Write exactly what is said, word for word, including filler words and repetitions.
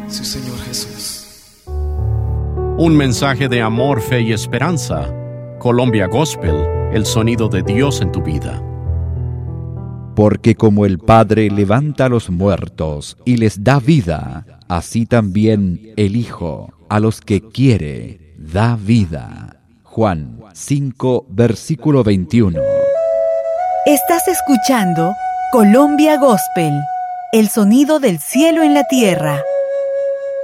Sí, Señor Jesús. Un mensaje de amor, fe y esperanza. Colombia Gospel, el sonido de Dios en tu vida. Porque como el Padre levanta a los muertos y les da vida, así también el Hijo a los que quiere da vida. Juan cinco, versículo veintiuno. Estás escuchando Colombia Gospel, el sonido del cielo en la tierra.